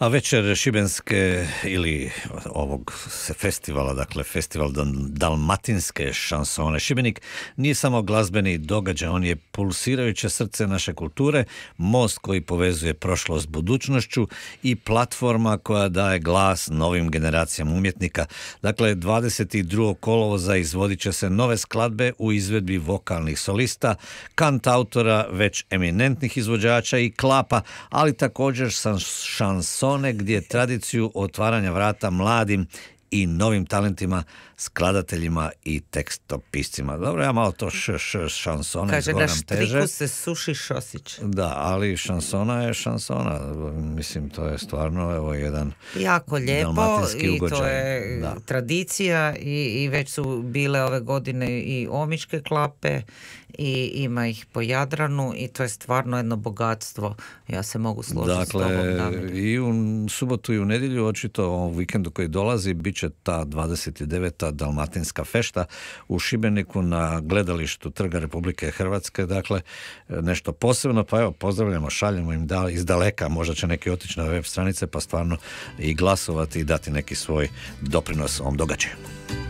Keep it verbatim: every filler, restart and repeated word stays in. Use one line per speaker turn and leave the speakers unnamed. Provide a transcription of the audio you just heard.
A večer šibenske ili ovog festivala, dakle festival dalmatinske šansone. Šibenik nije samo glazbeni događaj, on je pulsirajuće srce naše kulture, most koji povezuje prošlost s budućnošću i platforma koja daje glas novim generacijama umjetnika. Dakle, dvadeset drugog kolovoza izvodit će se nove skladbe u izvedbi vokalnih solista, kantautora, već eminentnih izvođača i klapa, ali također šansone gdje tradiciju otvaranja vrata mladim i novim talentima, skladateljima i tekstopiscima. Dobro, ja malo to š, š, šansone
kaže,
izgovaram
na štriku
teže.
se suši šosić.
Da, ali šansona je šansona. Mislim, to je stvarno evo jedan
jako lijepo
dalmatinski
i
ugođaj.
to je
Da.
tradicija i, i već su bile ove godine i omičke klape i ima ih po Jadranu i to je stvarno jedno bogatstvo. Ja se mogu složiti
Dakle,
s tobom, Damir.
i u subotu i u nedjelju, očito ovom vikendu koji dolazi, bit će ta dvadeset deveta dalmatinska fešta u Šibeniku na gledalištu Trga Republike Hrvatske. Dakle, nešto posebno, pa evo, pozdravljamo, šaljemo im da, iz daleka, možda će neki otići na web stranice pa stvarno i glasovati i dati neki svoj doprinos ovom događaju.